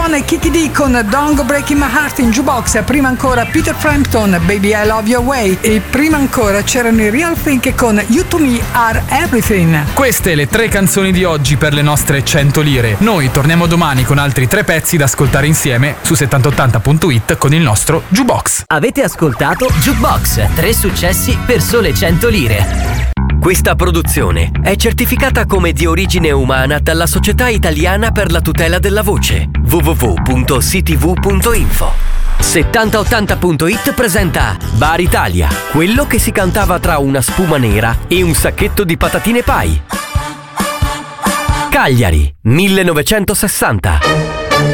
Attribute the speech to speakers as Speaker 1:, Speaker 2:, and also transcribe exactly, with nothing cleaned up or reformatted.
Speaker 1: Stone e Kiki D con Don't Go Breaking My Heart in Jukebox. Prima ancora Peter Frampton, Baby I Love Your Way. E prima ancora c'erano i Real Think con You To Me Are Everything.
Speaker 2: Queste le tre canzoni di oggi per le nostre cento lire. Noi torniamo domani con altri tre pezzi da ascoltare insieme su settanta ottanta punto it con il nostro Jukebox.
Speaker 3: Avete ascoltato Jukebox, tre successi per sole cento lire. Questa produzione è certificata come di origine umana dalla Società Italiana per la Tutela della Voce. w w w punto c t v punto info. settanta ottanta punto it presenta Bar Italia, quello che si cantava tra una spuma nera e un sacchetto di patatine pie. Cagliari, millenovecentosessanta.